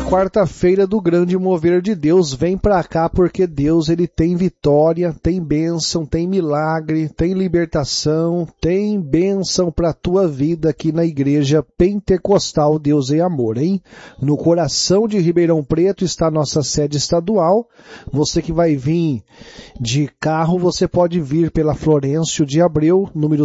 a quarta-feira do grande mover de Deus. Vem pra cá porque Deus, ele tem vitória, tem bênção, tem milagre, tem libertação, tem bênção pra tua vida aqui na Igreja Pentecostal Deus é Amor, hein? No coração de Ribeirão Preto está a nossa sede estadual. Você que vai vir de carro, você pode vir pela Florencio de Abreu, número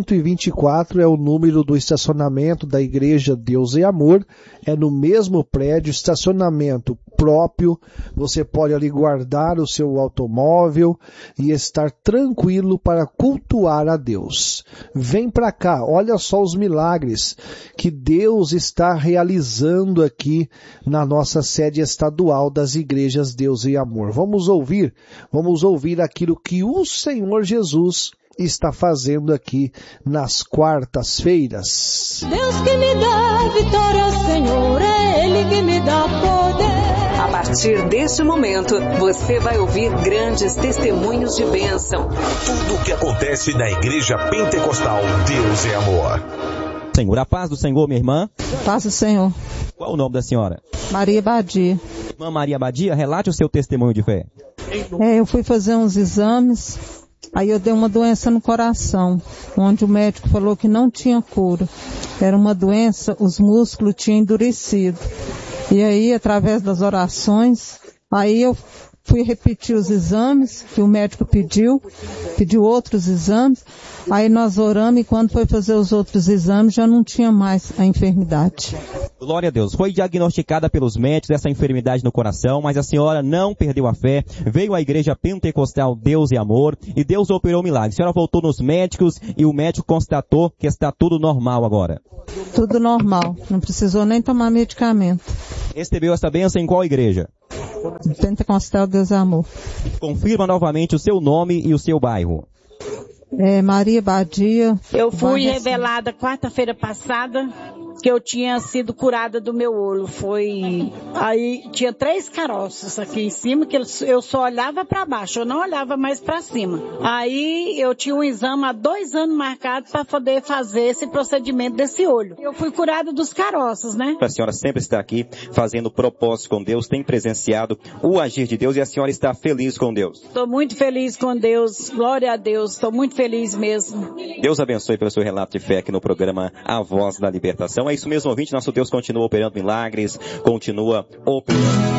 124, é o número do estacionamento da Igreja Deus é Amor. É no mesmo prédio, estacionamento próprio. Você pode ali guardar o seu automóvel e estar tranquilo para cultuar a Deus. Vem para cá, olha só os milagres que Deus está realizando aqui na nossa sede estadual das Igrejas Deus e Amor. Vamos ouvir aquilo que o Senhor Jesus está fazendo aqui nas quartas-feiras. Deus que me dá vitória, Senhor, é Ele que me dá poder. A partir deste momento, você vai ouvir grandes testemunhos de bênção. Tudo o que acontece na Igreja Pentecostal Deus é Amor. Senhor, a paz do Senhor, minha irmã. Paz do Senhor. Qual o nome da senhora? Maria Badia. Irmã Maria Badia, relate o seu testemunho de fé. Eu fui fazer uns exames, aí eu dei uma doença no coração, onde o médico falou que não tinha cura. Era uma doença, os músculos tinham endurecido. E aí, através das orações, aí eu fui repetir os exames que o médico pediu outros exames, aí nós oramos e quando foi fazer os outros exames já não tinha mais a enfermidade. Glória a Deus. Foi diagnosticada pelos médicos essa enfermidade no coração, mas a senhora não perdeu a fé, veio à Igreja Pentecostal Deus e Amor e Deus operou milagre. A senhora voltou nos médicos e o médico constatou que está tudo normal agora. Tudo normal, não precisou nem tomar medicamento. Recebeu essa bênção em qual igreja? Pentecostal Deus e Amor. Confirma novamente o seu nome e o seu bairro. Maria Badia. Eu fui revelada quarta-feira passada que eu tinha sido curada do meu olho. Aí tinha 3 caroços aqui em cima que eu só olhava para baixo, eu não olhava mais para cima. Aí eu tinha um exame há 2 anos marcado para poder fazer esse procedimento desse olho. Eu fui curada dos caroços, né? A senhora sempre está aqui fazendo propósito com Deus, tem presenciado o agir de Deus e a senhora está feliz com Deus. Estou muito feliz com Deus, glória a Deus, estou muito feliz mesmo. Deus abençoe pelo seu relato de fé aqui no programa A Voz da Libertação. É isso mesmo, ouvinte, nosso Deus continua operando milagres, continua operando.